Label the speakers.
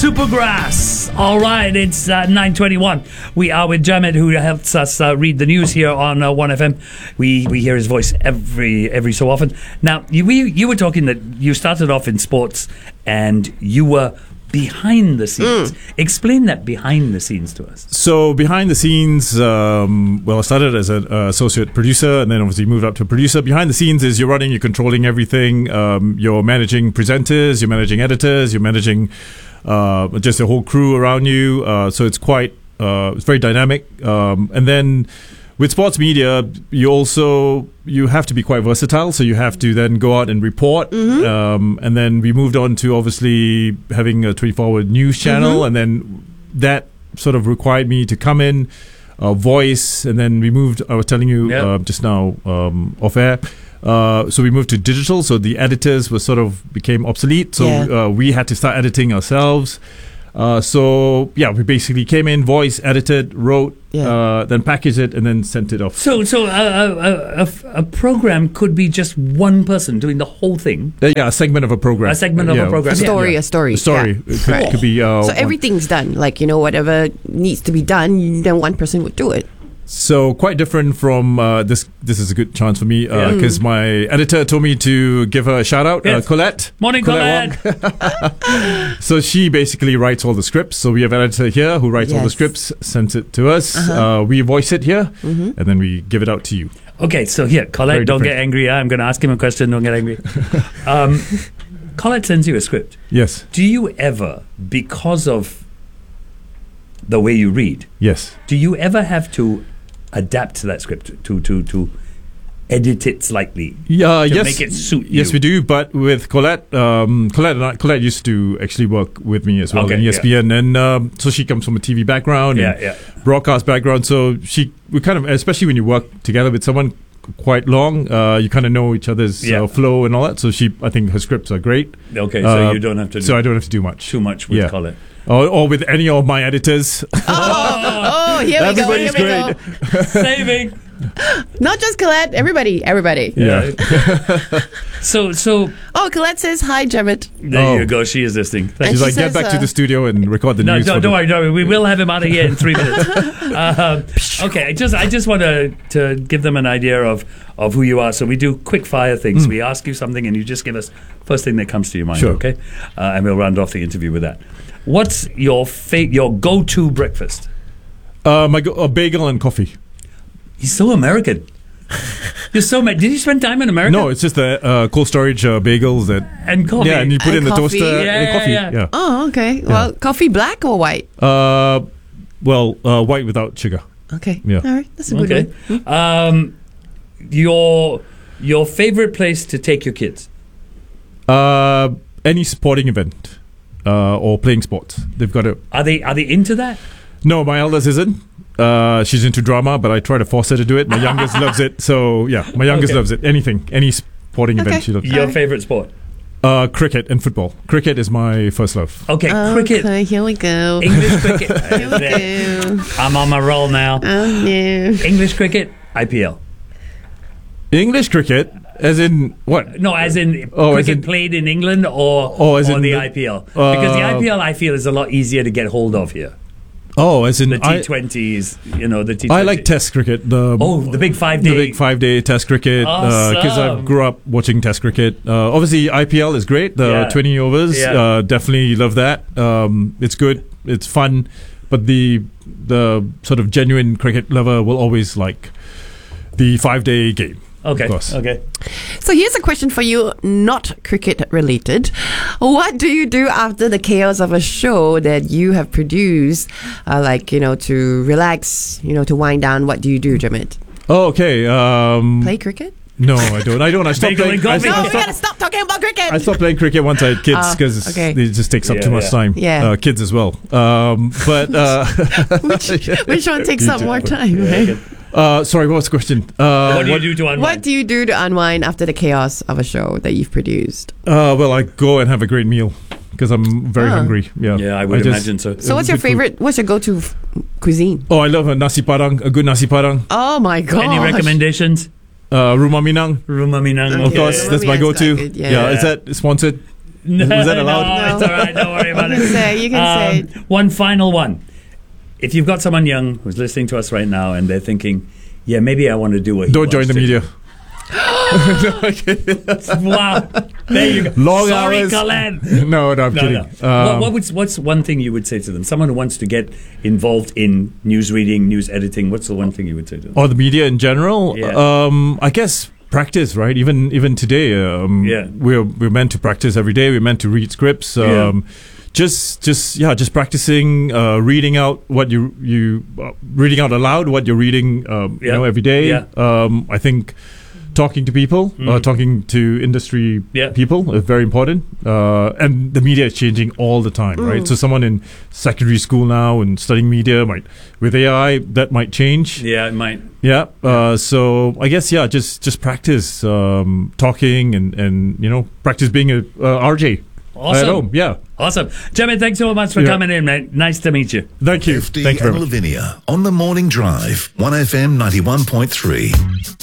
Speaker 1: Supergrass. All right, it's 9:21. We are with Jamit, who helps us read the news here on 1FM. We hear his voice every so often. Now, you were talking that you started off in sports and you were behind the scenes. Explain that behind the scenes to us.
Speaker 2: So behind the scenes, I started as an associate producer and then obviously moved up to producer. Behind the scenes is you're controlling everything. You're managing presenters, you're managing editors, you're managing just a whole crew around you. So it's it's very dynamic. And then with sports media, you have to be quite versatile. So you have to then go out and report. And then we moved on to obviously having a 24-hour news channel. And then that sort of required me to come in, voice. And then we moved, I was telling you just now off air. So we moved to digital. So the editors became obsolete. So we had to start editing ourselves. We basically came in, voice, edited, wrote, then packaged it, and then sent it off.
Speaker 1: So a program could be just one person doing the whole thing.
Speaker 2: A segment of a program.
Speaker 1: A segment of a program.
Speaker 3: A story.
Speaker 2: It could be.
Speaker 3: So everything's done. Like, whatever needs to be done, then one person would do it.
Speaker 2: So quite different from this. This is a good chance for me because my editor told me to give her a shout out, Colette.
Speaker 1: Morning, Colette.
Speaker 2: So she basically writes all the scripts. So we have an editor here who writes all the scripts, sends it to us. We voice it here, and then we give it out to you.
Speaker 1: Okay, so here, Colette, don't get angry. I'm going to ask him a question. Don't get angry. Colette sends you a script.
Speaker 2: Yes.
Speaker 1: Do you ever, because of the way you read, do you ever have to adapt to that script to edit it slightly to make it suit you?
Speaker 2: Yes, we do. But with Colette, Colette used to actually work with me as well in ESPN, and so she comes from a TV background, broadcast background. So we kind of, especially when you work together with someone quite long, you kind of know each other's flow and all that. So I think her scripts are great.
Speaker 1: Okay, so you don't have to.
Speaker 2: So I don't have to do
Speaker 1: too much with Colette.
Speaker 2: Or with any of my editors.
Speaker 3: Here we go.
Speaker 2: Everybody's great.
Speaker 1: Saving.
Speaker 3: Not just Colette, everybody.
Speaker 2: Yeah.
Speaker 1: So.
Speaker 3: Oh, Colette says hi, Jamit.
Speaker 1: There you go. She is listening.
Speaker 2: She's like, get back to the studio and record the news.
Speaker 1: No, don't worry. We will have him out of here in 3 minutes. Okay, I just want to give them an idea of who you are. So we do quick fire things. We ask you something and you just give us first thing that comes to your mind.
Speaker 2: Sure.
Speaker 1: Okay, and we'll round off the interview with that. What's your go-to breakfast?
Speaker 2: A bagel and coffee.
Speaker 1: He's so American. You're so Did you spend time in America?
Speaker 2: No, it's just the cold storage bagels
Speaker 1: and coffee.
Speaker 2: Yeah, and you put it in the toaster. Coffee.
Speaker 1: Yeah.
Speaker 3: Oh, okay. Well, coffee black or white?
Speaker 2: White without sugar.
Speaker 3: Okay.
Speaker 2: Yeah.
Speaker 3: All right. That's a good one.
Speaker 1: Your favorite place to take your kids?
Speaker 2: Any sporting event. Or playing sports. They've got to.
Speaker 1: Are they into that?
Speaker 2: No, my eldest isn't. She's into drama, but I try to force her to do it. My youngest loves it. So yeah, my youngest loves it. Any sporting event she loves.
Speaker 1: Your favorite sport?
Speaker 2: Cricket and football. Cricket is my first love.
Speaker 1: Okay, cricket.
Speaker 3: Okay, here we go.
Speaker 1: English cricket.
Speaker 3: Here we go.
Speaker 1: I'm on my roll now.
Speaker 3: Oh no.
Speaker 1: English cricket, IPL.
Speaker 2: English cricket. As in what?
Speaker 1: No, as in cricket played in England or the IPL. Because the IPL, I feel, is a lot easier to get hold of here.
Speaker 2: Oh, as in
Speaker 1: the T20s, the T20.
Speaker 2: I like Test cricket.
Speaker 1: The big 5-day.
Speaker 2: The big 5-day Test cricket. Because I grew up watching Test cricket. Obviously, IPL is great. The 20 overs. Definitely love that. It's good. It's fun. But the sort of genuine cricket lover will always like the 5-day game.
Speaker 1: Okay. Okay.
Speaker 3: So here's a question for you, not cricket related. What do you do after the chaos of a show that you have produced? To relax, to wind down. What do you do, Jamit?
Speaker 2: Oh, okay.
Speaker 3: Play cricket?
Speaker 2: No, I don't. I stopped playing.
Speaker 3: We gotta stop talking about cricket.
Speaker 2: I stopped playing cricket once I had kids because it just takes up too much time.
Speaker 3: Yeah.
Speaker 2: Kids as well. But
Speaker 3: which one takes up more time? Right?
Speaker 2: Sorry, what was the question?
Speaker 1: What do you do to unwind?
Speaker 3: What do you do to unwind after the chaos of a show that you've produced?
Speaker 2: I go and have a great meal because I'm very hungry.
Speaker 1: Yeah, I would imagine so.
Speaker 3: So what's your favorite? What's your go-to cuisine?
Speaker 2: Oh, I love a nasi padang, a good nasi padang.
Speaker 3: Oh my god!
Speaker 1: Any recommendations?
Speaker 2: Rumah Minang.
Speaker 1: Rumah Minang.
Speaker 2: Of course, that's my go-to.
Speaker 3: Yeah.
Speaker 2: Is that sponsored?
Speaker 1: No,
Speaker 2: Was that allowed?
Speaker 1: No, it's all right. Don't worry about
Speaker 3: You can
Speaker 1: it.
Speaker 3: say, you can say.
Speaker 1: One final one. If you've got someone young who's listening to us right now and they're thinking, yeah, maybe I want to do what he
Speaker 2: Don't join
Speaker 1: wants
Speaker 2: the
Speaker 1: to
Speaker 2: media.
Speaker 1: do. Wow. There you go.
Speaker 2: Long
Speaker 1: Sorry,
Speaker 2: hours.
Speaker 1: Colin.
Speaker 2: No, I'm kidding.
Speaker 1: What's one thing you would say to them? Someone who wants to get involved in news reading, news editing, what's the one thing you would say to them?
Speaker 2: Or the media in general?
Speaker 1: Yeah.
Speaker 2: I guess practice, right? Even today, we're meant to practice every day. We're meant to read scripts. Just practicing reading out what you reading out aloud what you're reading every day. I think talking to people, talking to industry people is very important. And the media is changing all the time, right? So someone in secondary school now and studying media with AI that might change.
Speaker 1: Yeah, it might.
Speaker 2: Yeah. So I guess just practice talking and practice being a RJ.
Speaker 1: Awesome.
Speaker 2: At home, yeah.
Speaker 1: Awesome. Jimmy, thanks so much for coming in, mate. Nice to meet you.
Speaker 2: Thank you.
Speaker 4: FD
Speaker 2: Thank you very
Speaker 4: and
Speaker 2: much.
Speaker 4: Lavinia on the Morning Drive, 1FM 91.3.